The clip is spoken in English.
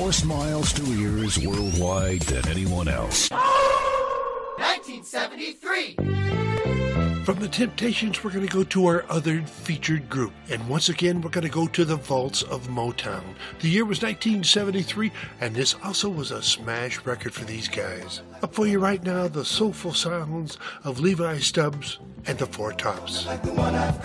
more smiles to ears worldwide than anyone else. 1973! From the Temptations, we're going to go to our other featured group. And once again, we're going to go to the vaults of Motown. The year was 1973, and this also was a smash record for these guys. Up for you right now, the soulful sounds of Levi Stubbs and the Four Tops. Like the one I've got.